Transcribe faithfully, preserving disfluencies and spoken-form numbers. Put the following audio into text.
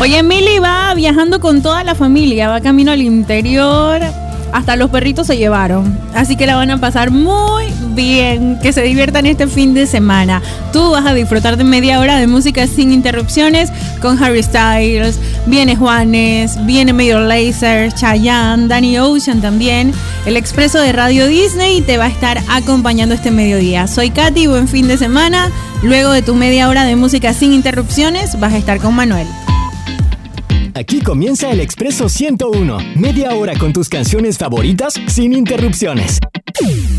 Oye, Mili va viajando con toda la familia, va camino al interior. Hasta los perritos se llevaron. Así que la van a pasar muy bien. Que se diviertan este fin de semana. Tú vas a disfrutar de media hora de música sin interrupciones con Harry Styles. Viene Juanes, viene Major Lazer, Chayanne, Danny Ocean también. El expreso de Radio Disney te va a estar acompañando este mediodía. Soy Katy, buen fin de semana. Luego de tu media hora de música sin interrupciones vas a estar con Manuel. Aquí comienza el Expreso ciento uno. Media hora con tus canciones favoritas sin interrupciones.